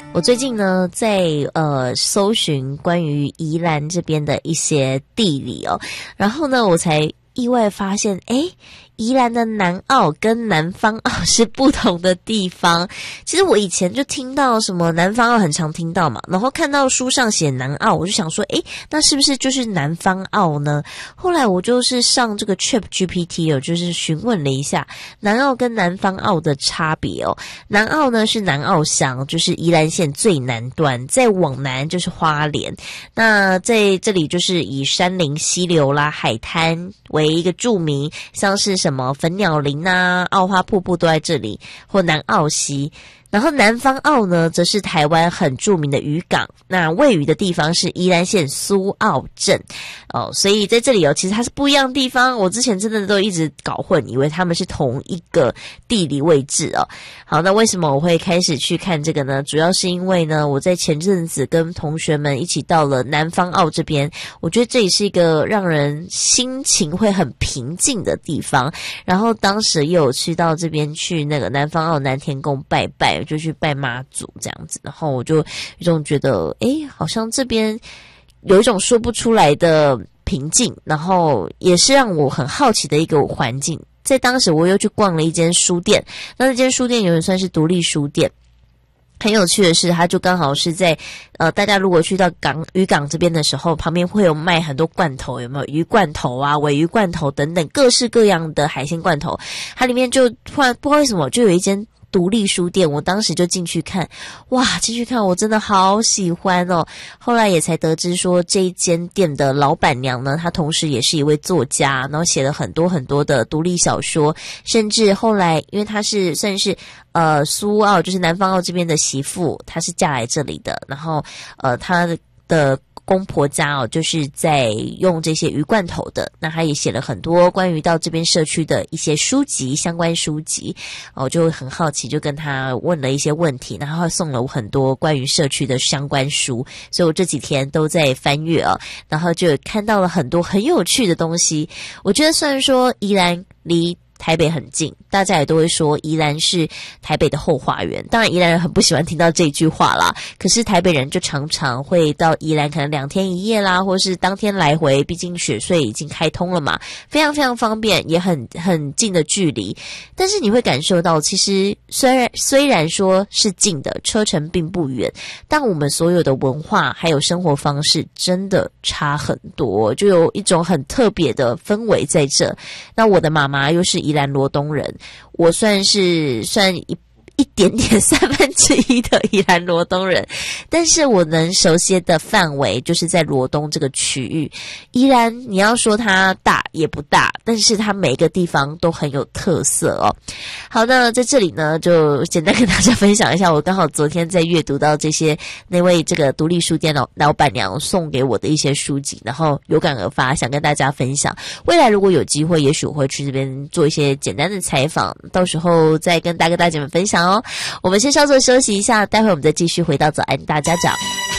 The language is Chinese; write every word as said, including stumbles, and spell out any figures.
我最近呢在呃搜寻关于宜兰这边的一些地理哦，然后呢我才意外发现，诶，宜兰的南澳跟南方澳是不同的地方。其实我以前就听到什么南方澳很常听到嘛，然后看到书上写南澳，我就想说，诶，那是不是就是南方澳呢？后来我就是上这个 Chat G P T 哦，就是询问了一下南澳跟南方澳的差别哦。南澳呢是南澳乡，就是宜兰县最南端，再往南就是花莲。那在这里就是以山林溪流啦、海滩为一个著名，像是什么粉鸟林啊、澳花瀑布都在这里，或南澳溪。然后南方澳呢，则是台湾很著名的渔港，那位于的地方是宜兰县苏澳镇哦，所以在这里哦，其实它是不一样的地方。我之前真的都一直搞混，以为他们是同一个地理位置哦。好，那为什么我会开始去看这个呢？主要是因为呢，我在前阵子跟同学们一起到了南方澳这边，我觉得这里是一个让人心情会很平静的地方。然后当时又有去到这边去那个南方澳南天宫拜拜。就去拜妈祖这样子，然后我就有一种觉得，诶，好像这边有一种说不出来的平静，然后也是让我很好奇的一个环境。在当时我又去逛了一间书店，那那间书店有点算是独立书店。很有趣的是，它就刚好是在呃，大家如果去到港渔港这边的时候，旁边会有卖很多罐头，有没有鱼罐头啊、鲔鱼罐头等等各式各样的海鲜罐头。它里面就突然不知道为什么就有一间独立书店，我当时就进去看，哇，进去看我真的好喜欢哦。后来也才得知说，这一间店的老板娘呢，她同时也是一位作家，然后写了很多很多的独立小说，甚至后来因为她是算是呃苏澳，就是南方澳这边的媳妇，她是嫁来这里的，然后呃她的公婆家哦，就是在用这些鱼罐头的，那他也写了很多关于到这边社区的一些书籍，相关书籍，我就很好奇，就跟他问了一些问题，然后他送了我很多关于社区的相关书，所以我这几天都在翻阅啊，然后就看到了很多很有趣的东西。我觉得虽然说宜兰离台北很近，大家也都会说宜兰是台北的后花园。当然宜兰人很不喜欢听到这句话啦，可是台北人就常常会到宜兰可能两天一夜啦，或是当天来回，毕竟雪隧已经开通了嘛，非常非常方便，也很很近的距离。但是你会感受到，其实虽然虽然说是近的，车程并不远，但我们所有的文化还有生活方式真的差很多，就有一种很特别的氛围在这。那我的妈妈又是宜兰罗东人，我算是算一一点点三分之一的宜兰罗东人，但是我能熟悉的范围就是在罗东这个区域。宜兰你要说它大也不大，但是它每个地方都很有特色哦。好，那在这里呢，就简单跟大家分享一下，我刚好昨天在阅读到这些那位这个独立书店老老板娘送给我的一些书籍，然后有感而发，想跟大家分享。未来如果有机会，也许我会去这边做一些简单的采访，到时候再跟大哥大姐们分享哦。我们先稍作休息一下，待会我们再继续回到早安大家长。